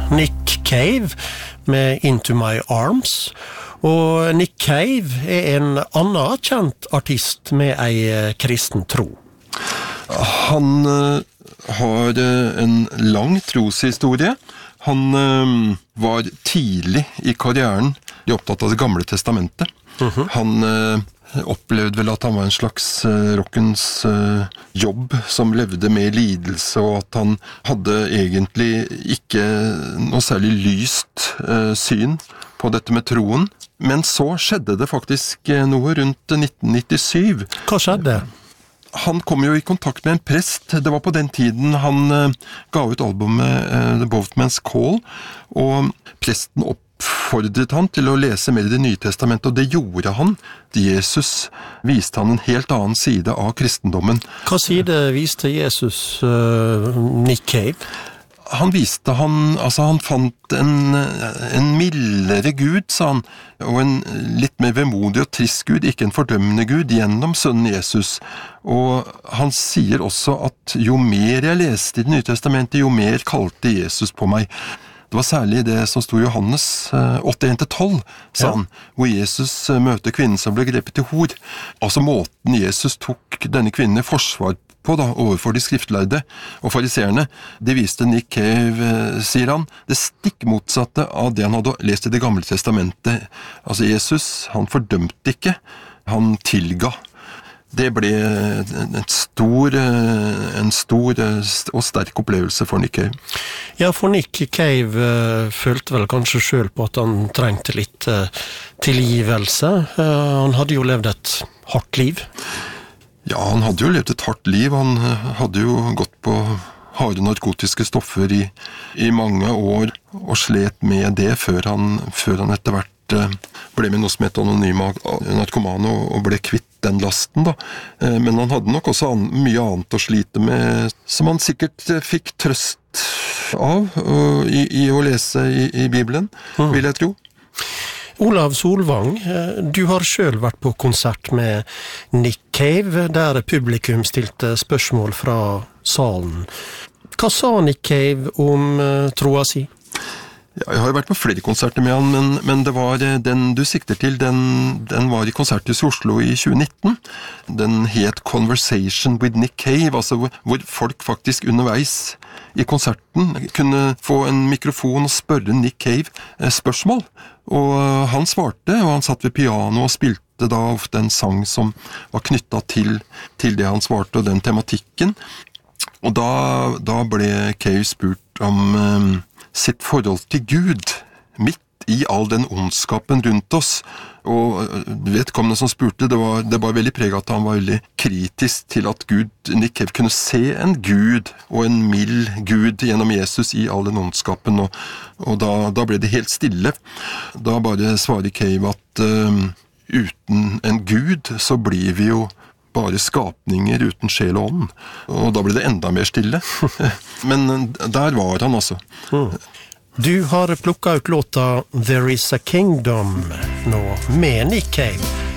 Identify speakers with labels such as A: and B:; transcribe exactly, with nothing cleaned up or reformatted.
A: Nick Cave med Into My Arms. Og Nick Cave er en annen kjent artist med ei kristen tro.
B: Han uh, har uh, en lang troshistorie. Han uh, var tidlig i karrieren opptatt av det gamle testamentet. Uh-huh. Han uh, opplevde vel at han var en slags uh, rockens uh, jobb som levde med lidelse, og at han hadde egentlig ikke noe særlig lyst uh, syn på dette med troen. Men så skjedde det faktisk uh, noe rundt nitten nittisju.
A: Hva skjedde?
B: Han kom jo i kontakt med en prest. Det var på den tiden han uh, ga ut albumet uh, The Boatman's Call, og presten opp fordret han til å lese mer i det nye testamentet, og det gjorde han. Jesus viste han en helt annen side av kristendommen.
A: Hva side viste Jesus uh, Nick Cave?
B: Han viste han, altså han fant en, en mildere Gud, sa han, og en litt mer vemodig og trist Gud, ikke en fordømmende Gud, gjennom sønnen Jesus. Og han sier også at jo mer jeg leste i det nye testamentet, jo mer kalte Jesus på meg. Det var særlig det som stod i Johannes åtte en til tolv, sa han, ja. Hvor Jesus møter kvinnen som ble grepet til hor. Altså måten Jesus tok denne kvinnen i forsvar på da, overfor de skriftlærde og fariserene, det viste Nick Cave, sier han, det stikk motsatte av det han hadde lest i det gamle testamentet. Altså Jesus, han fordømte ikke, han tilga. Det ble en stor, en stor og sterk opplevelse for Nick Cave.
A: Ja, for Nick Cave uh, følte vel kanskje selv på at han trengte litt uh, tilgivelse. Uh, han hadde jo levd et hardt liv.
B: Ja, han hadde jo levd et hardt liv. Han uh, hadde jo gått på harde narkotiske stoffer i, i mange år og slet med det før han, før han etter hvert ble med noe som het anonyme narkomane og ble kvitt den lasten da. Men han hadde nok også an, mye annet å slite med, som han sikkert fikk trøst av i, i å lese i, i Bibelen, mm. vil jeg tro.
A: Olav Solvang, du har selv vært på konsert med Nick Cave, der publikum stilte spørsmål fra salen. Hva sa Nick Cave om troa si?
B: Ja, jeg har jo vært på flere konserter med han, men, men det var den du sikter til, den, den var i Konserthuset i Oslo i tjue nitten. Den het Conversation with Nick Cave, altså hvor, hvor folk faktisk underveis i konserten kunne få en mikrofon og spørre Nick Cave eh, spørsmål. Og han svarte, og han satt ved piano og spilte da ofte en sang som var knyttet til, til det han svarte og den tematikken. Og da, da ble Cave spurt om eh, sitt forhold til Gud, midt i all den ondskapen rundt oss. Og vedkommende som spurte, det var, det var veldig preget at han var veldig kritisk til at Gud, Nick Cave kunne se en Gud, og en mild Gud gjennom Jesus i all den ondskapen, og, og da, da ble det helt stille. Da bare svarer Cave at uh, uten en Gud så blir vi jo bare skapninger uten sjel og ånd. Og da ble det enda mer stille. Men der var han altså.
A: Mm. Du har plukket ut låta There is a Kingdom nå med Nick Cave.